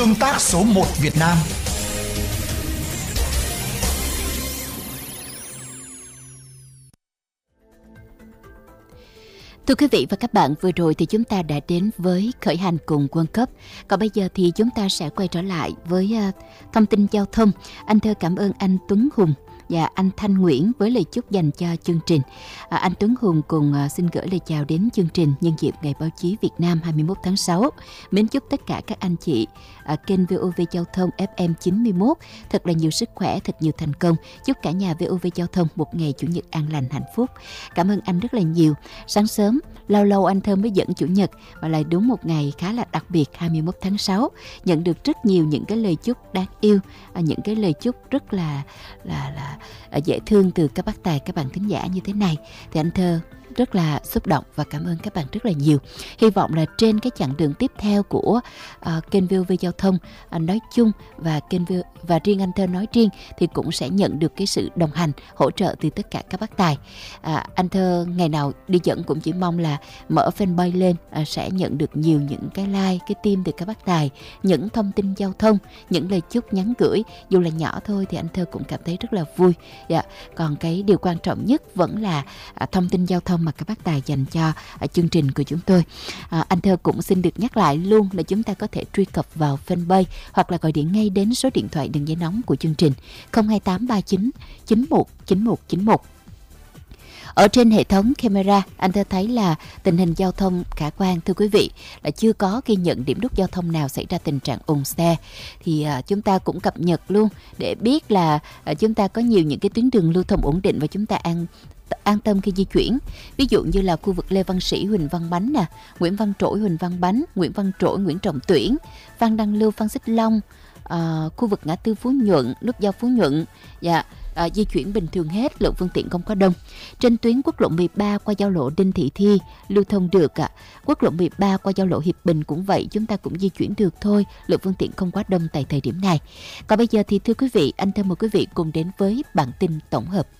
Tương tác số 1 Việt Nam. Thưa quý vị và các bạn, vừa rồi thì chúng ta đã đến với khởi hành cùng World Cup. Còn bây giờ thì chúng ta sẽ quay trở lại với thông tin giao thông. Anh Thơ cảm ơn anh Tuấn Hùng và anh Thanh Nguyễn với lời chúc dành cho chương trình. Anh Tuấn Hùng cùng xin gửi lời chào đến chương trình nhân dịp Ngày Báo chí Việt Nam 21 tháng 6. Mến chúc tất cả các anh chị kênh VOV Giao thông FM 91 thật là nhiều sức khỏe, thật nhiều thành công. Chúc cả nhà VOV Giao thông một ngày Chủ nhật an lành hạnh phúc. Cảm ơn anh rất là nhiều. Sáng sớm, lâu lâu anh Thơ mới dẫn Chủ nhật và lại đúng một ngày khá là đặc biệt 21 tháng 6. Nhận được rất nhiều những cái lời chúc đáng yêu, những cái lời chúc rất là dễ thương từ các bác tài, các bạn thính giả như thế này. Thì anh Thơ rất là xúc động và cảm ơn các bạn rất là nhiều. Hy vọng là trên cái chặng đường tiếp theo của kênh VOV Giao thông nói chung và và riêng anh Thơ nói riêng thì cũng sẽ nhận được cái sự đồng hành, hỗ trợ từ tất cả các bác tài. Anh Thơ ngày nào đi dẫn cũng chỉ mong là mở fanpage lên sẽ nhận được nhiều những cái like, cái tim từ các bác tài, những thông tin giao thông, những lời chúc nhắn gửi dù là nhỏ thôi thì anh Thơ cũng cảm thấy rất là vui. Còn cái điều quan trọng nhất vẫn là thông tin giao thông mà các bác tài dành cho chương trình của chúng tôi. Anh Thơ cũng xin được nhắc lại luôn là chúng ta có thể truy cập vào fanpage hoặc là gọi điện ngay đến số điện thoại đường dây nóng của chương trình 02839 919191. Ở trên hệ thống camera, anh Thơ thấy là tình hình giao thông khả quan. Thưa quý vị, là chưa có ghi nhận điểm nút giao thông nào xảy ra tình trạng ùn xe. Thì chúng ta cũng cập nhật luôn để biết là chúng ta có nhiều những cái tuyến đường lưu thông ổn định và chúng ta an tâm khi di chuyển. Ví dụ như là khu vực Lê Văn Sĩ, Huỳnh Văn Bánh nè, Nguyễn Văn Trỗi, Huỳnh Văn Bánh, Nguyễn Văn Trỗi, Nguyễn Trọng Tuyển, Phan Đăng Lưu, Phan Xích Long, khu vực ngã tư Phú Nhuận, nút giao Phú Nhuận, di chuyển bình thường hết, lượng phương tiện không có đông. Trên tuyến quốc lộ 13 qua giao lộ Đinh Thị Thi lưu thông được quốc lộ 13 qua giao lộ Hiệp Bình cũng vậy, chúng ta cũng di chuyển được thôi, lượng phương tiện không quá đông tại thời điểm này. Còn bây giờ thì thưa quý vị, anh Thơ mời quý vị cùng đến với bản tin tổng hợp.